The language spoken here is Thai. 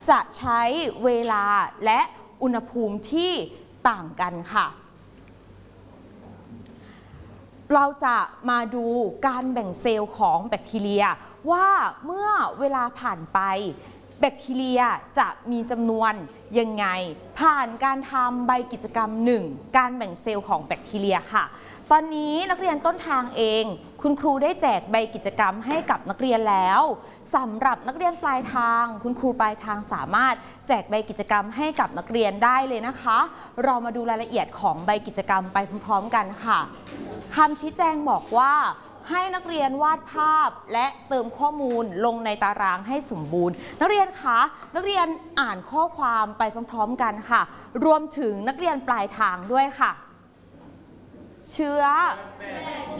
จะใช้เวลาและอุณหภูมิที่ต่างกันค่ะเราจะมาดูการแบ่งเซลล์ของแบคทีเรียว่าเมื่อเวลาผ่านไปแบคทีเรียจะมีจำนวนยังไงผ่านการทำใบกิจกรรม 1 การแบ่งเซลล์ของแบคทีเรียค่ะตอนนี้นักเรียนต้นทางเองคุณครูได้แจกใบกิจกรรมให้กับนักเรียนแล้วสำหรับนักเรียนปลายทางคุณครูปลายทางสามารถแจกใบกิจกรรมให้กับนักเรียนได้เลยนะคะเรามาดูรายละเอียดของใบกิจกรรมไปพร้อมๆกันค่ะคำชี้แจงบอกว่าให้นักเรียนวาดภาพและเติมข้อมูลลงในตารางให้สมบูรณ์นักเรียนคะนักเรียนอ่านข้อความไปพร้อมๆกันค่ะรวมถึงนักเรียนปลายทางด้วยค่ะเชื้อแบคที